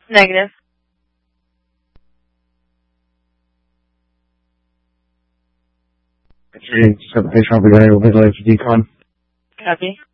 Negative. Set the patient up again, we'll visualize for decon. Copy.